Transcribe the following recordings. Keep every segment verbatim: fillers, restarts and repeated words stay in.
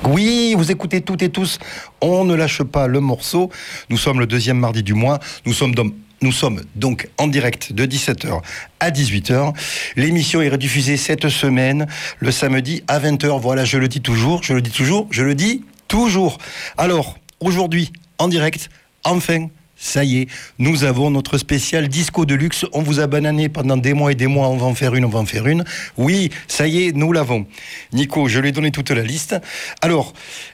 Oui, vous écoutez toutes et tous, on ne lâche pas le morceau. Nous sommes le deuxième mardi du mois. Nous sommes dans... Nous sommes donc en direct de dix-sept heures à dix-huit heures. L'émission est rediffusée cette semaine, le samedi à vingt heures. Voilà, je le dis toujours, je le dis toujours, je le dis toujours. Alors, aujourd'hui, en direct, enfin, ça y est, nous avons notre spécial disco de luxe. On vous a banané pendant des mois et des mois, on va en faire une, on va en faire une. Oui, ça y est, nous l'avons. Nico, je lui ai donné toute la liste. Alors,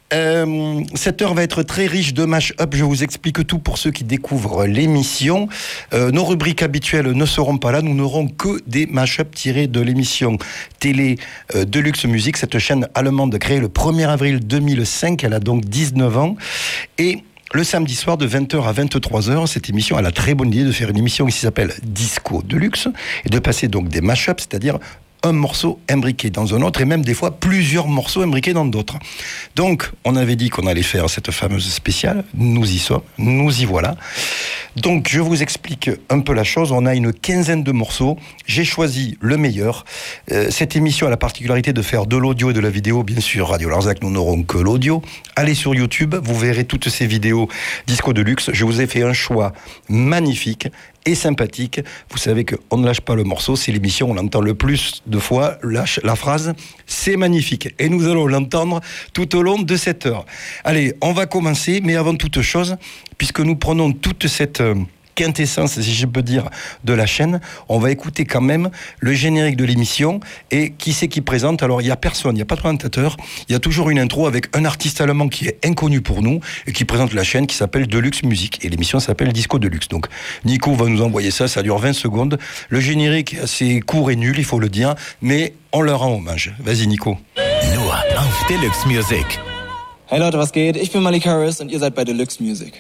euh, cette heure va être très riche de mash-up. Je vous explique tout pour ceux qui découvrent l'émission. Euh, nos rubriques habituelles ne seront pas là. Nous n'aurons que des mash-up tirés de l'émission télé euh, Deluxe Musique, cette chaîne allemande créée le premier avril deux mille cinq. Elle a donc dix-neuf ans. Et le samedi soir de vingt heures à vingt-trois heures, cette émission a la très bonne idée de faire une émission qui s'appelle Disco de luxe et de passer donc des mash-ups, c'est-à-dire un morceau imbriqué dans un autre et même des fois plusieurs morceaux imbriqués dans d'autres. Donc, on avait dit qu'on allait faire cette fameuse spéciale. Nous y sommes, nous y voilà. Donc, je vous explique un peu la chose. On a une quinzaine de morceaux. J'ai choisi le meilleur. Euh, cette émission a la particularité de faire de l'audio et de la vidéo. Bien sûr, Radio Larzac, nous n'aurons que l'audio. Allez sur YouTube, vous verrez toutes ces vidéos disco de luxe. Je vous ai fait un choix magnifique et sympathique. Vous savez qu'on ne lâche pas le morceau, c'est l'émission, on l'entend le plus de fois, lâche la phrase, c'est magnifique. Et nous allons l'entendre tout au long de cette heure. Allez, on va commencer, mais avant toute chose, puisque nous prenons toute cette euh, quintessence, si je peux dire, de la chaîne, on va écouter quand même le générique de l'émission. Et qui c'est qui présente? Alors, il n'y a personne, il n'y a pas de présentateur, il y a toujours une intro avec un artiste allemand qui est inconnu pour nous et qui présente la chaîne qui s'appelle Deluxe Musique. Et l'émission s'appelle Disco Deluxe. Donc, Nico va nous envoyer ça, ça dure vingt secondes. Le générique est assez court et nul, il faut le dire, mais on leur rend hommage. Vas-y, Nico. Nur auf Deluxe Music. Hey Leute, was geht? Ich bin Malik Harris und ihr seid bei Deluxe Music.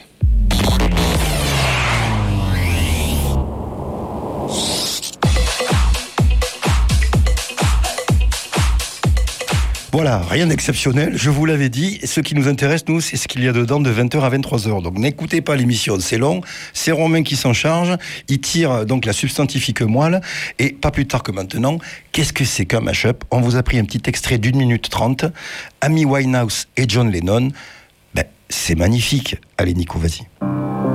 Voilà, rien d'exceptionnel, je vous l'avais dit. Ce qui nous intéresse, nous, c'est ce qu'il y a dedans de vingt heures à vingt-trois heures. Donc n'écoutez pas l'émission, c'est long. C'est Romain qui s'en charge. Il tire donc la substantifique moelle. Et pas plus tard que maintenant, qu'est-ce que c'est qu'un mash-up? On vous a pris un petit extrait d'une minute trente. Amy Winehouse et John Lennon. Ben, c'est magnifique. Allez, Nico, vas-y.